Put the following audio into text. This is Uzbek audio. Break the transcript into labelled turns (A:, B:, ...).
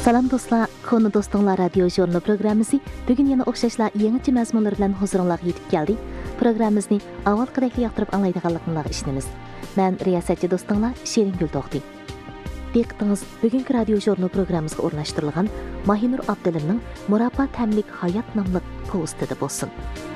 A: Salam dostlar, konu dostlar radyo jurnalı programımızı bugün yana oxşaşla yeniçi məzmunlar bilan huzurunuza yetib geldi. Programımızı avval qadaklı yaqtırıp anlaydıqanlıqlarga işinimiz. Ben riyasatçı dostlar Şerin Gül Toxti. Diqqətingiz bugünkü radyo jurnalı programımızga o'rnashtirilgan Mahinur Abdullimning Murabba Tamlik hayot nomli postida bo'lsin.